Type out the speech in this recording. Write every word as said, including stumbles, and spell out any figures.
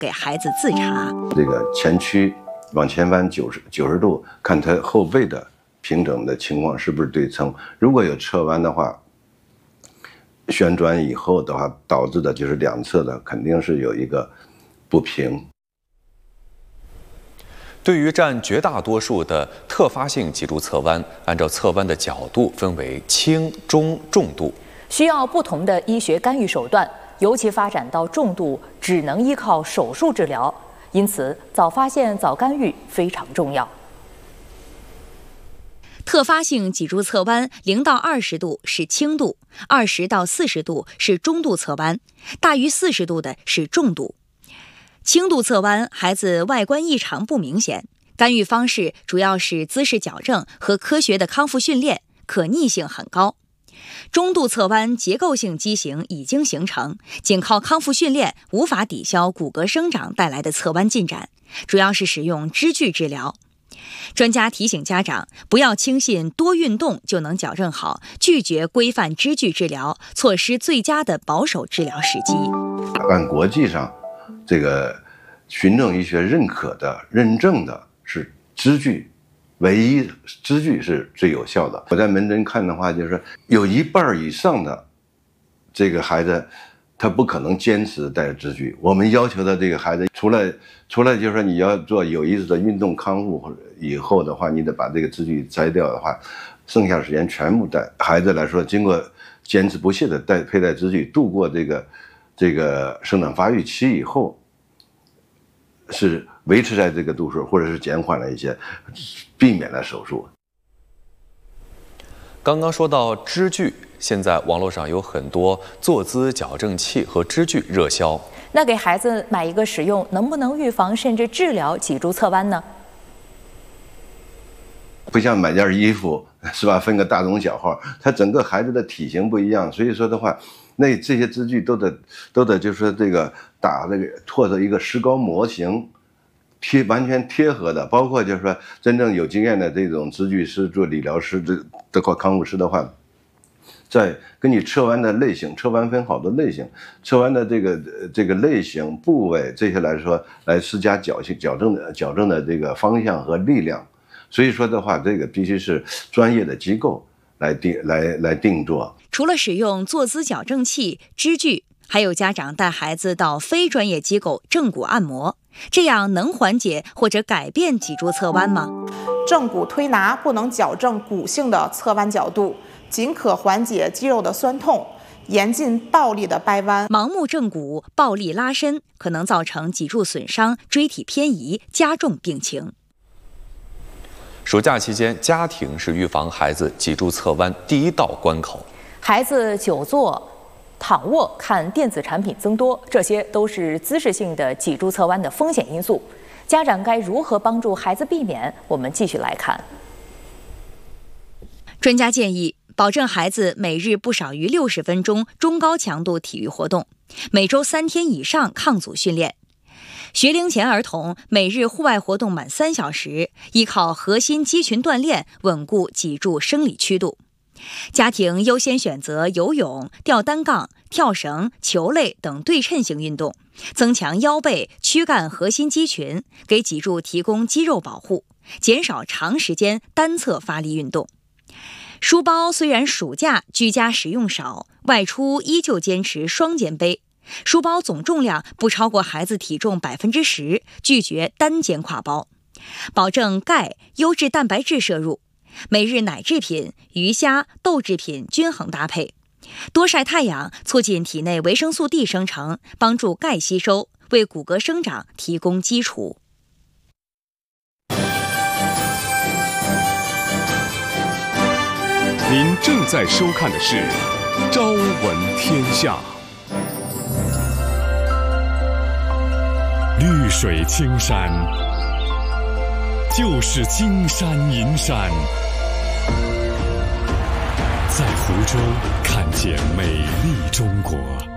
给孩子自查。 这个前屈往前弯九十九十度，看他后背的平整的情况是不是对称。如果有侧弯的话，旋转以后的话，导致的就是两侧的肯定是有一个不平。 对于占绝大多数的特发性脊柱侧弯，按照侧弯的角度分为轻、中、重度， 需要不同的医学干预手段，尤其发展到重度，只能依靠手术治疗。因此，早发现、早干预非常重要。 特发性脊柱侧弯零到二十度是轻度，二十到四十度是中度侧弯，大于四十度的是重度。轻度侧弯，孩子外观异常不明显，干预方式主要是姿势矫正和科学的康复训练，可逆性很高。中度侧弯结构性畸形已经形成，仅靠康复训练无法抵消骨骼生长带来的侧弯进展，主要是使用支具治疗。专家提醒家长，不要轻信多运动就能矫正好，拒绝规范支具治疗，错失最佳的保守治疗时机。 按国际上这个循证医学认可的、认证的是支具，唯一支具是最有效的。我在门诊看的话，就是有一半以上的这个孩子，他不可能坚持带支具。我们要求的这个孩子，除了除了就是说你要做有意识的运动康复以后的话，你得把这个支具摘掉的话，剩下的时间全部带。孩子来说，经过坚持不懈的带佩戴支具，度过这个这个生长发育期以后，是维持在这个度数，或者是减缓了一些，避免了手术。 刚刚说到支具，现在网络上有很多坐姿矫正器和支具热销。 那给孩子买一个使用，能不能预防甚至治疗脊柱侧弯呢？ 不像买件衣服是吧，分个大中小号，他整个孩子的体型不一样，所以说的话，那这些支具都得都得就是说这个打这个拓着一个石膏模型，贴完全贴合的，包括就是说真正有经验的这种支具师、做理疗师、这这块康复师的话，在根据侧弯的类型，侧弯分好多类型，侧弯的这个这个类型、部位这些来说，来施加矫性矫正的矫正的这个方向和力量。所以说的话，这个必须是专业的机构来定来来定做。 除了使用坐姿矫正器、支具，还有家长带孩子到非专业机构正骨按摩，这样能缓解或者改变脊柱侧弯吗？ 正骨推拿不能矫正骨性的侧弯角度，仅可缓解肌肉的酸痛，严禁暴力的掰弯。 盲目正骨、暴力拉伸可能造成脊柱损伤、椎体偏移，加重病情。 暑假期间，家庭是预防孩子脊柱侧弯第一道关口。 孩子久坐、躺卧、看电子产品增多，这些都是姿势性的脊柱侧弯的风险因素。家长该如何帮助孩子避免？我们继续来看。 专家建议，保证孩子每日不少于六十分钟中高强度体育活动，每周三天以上抗阻训练。学龄前儿童每日户外活动满三小时，依靠核心肌群锻炼稳固脊柱生理曲度。家庭优先选择游泳、吊单杠、跳绳、球类等对称性运动，增强腰背、躯干核心肌群，给脊柱提供肌肉保护，减少长时间单侧发力运动。书包虽然暑假居家使用少，外出依旧坚持双肩背。书包总重量不超过孩子体重百分之十，拒绝单肩挎包，保证钙、优质蛋白质摄入，每日奶制品、鱼虾、豆制品均衡搭配，多晒太阳，促进体内维生素 D 生成，帮助钙吸收，为骨骼生长提供基础。 您正在收看的是《朝闻天下》。绿水青山就是金山银山，在湖州看见美丽中国。